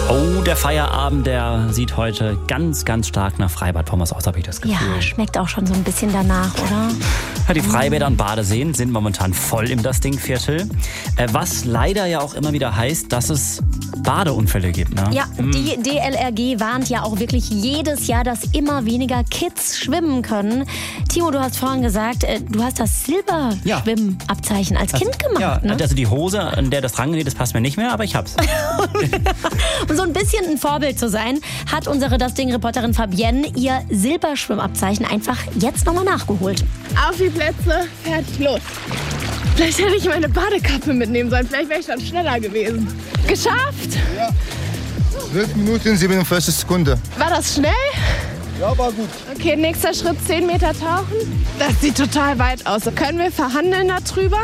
Oh, der Feierabend, der sieht heute ganz, ganz stark nach Freibad-Pommes aus, habe ich das Gefühl. Ja, schmeckt auch schon so ein bisschen danach, oder? Ja, die Freibäder und Badeseen sind momentan voll im Das Ding-Viertel. Was leider ja auch immer wieder heißt, dass es Badeunfälle gibt. Ne? Ja, die DLRG warnt ja auch wirklich jedes Jahr, dass immer weniger Kids schwimmen können. Timo, du hast vorhin gesagt, du hast das Silberschwimmabzeichen als Kind gemacht. Ja, ne? also die Hose, an der das drangenäht, das passt mir nicht mehr, aber ich hab's. Um so ein bisschen ein Vorbild zu sein, hat unsere Das Ding-Reporterin Fabienne ihr Silberschwimmabzeichen einfach jetzt nochmal nachgeholt. Auf die Plätze, fertig, los. Vielleicht hätte ich meine Badekappe mitnehmen sollen, vielleicht wäre ich dann schneller gewesen. Geschafft! Ja. 12 Minuten, 47 Sekunden. War das schnell? Ja, war gut. Okay, nächster Schritt, 10 Meter tauchen. Das sieht total weit aus. Können wir verhandeln darüber?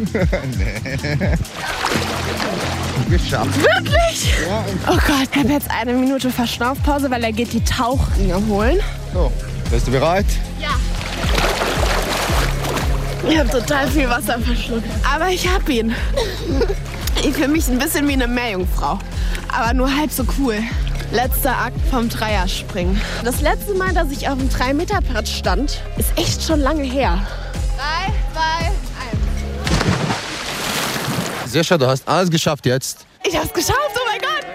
Geschafft. Wirklich? Ja, Oh Gott, ich habe jetzt 1 Minute Verschnaufpause, weil er geht die Tauchringe holen. so. Bist du bereit? Ja. Ich habe total viel Wasser verschluckt. Aber ich habe ihn. Ich fühle mich ein bisschen wie eine Meerjungfrau. Aber nur halb so cool. Letzter Akt vom Dreierspringen. Das letzte Mal, dass ich auf dem 3-Meter-Brett stand, ist echt schon lange her. 3, 2, 1. Sehr schön, du hast alles geschafft jetzt. Ich hab's geschafft, oh mein Gott!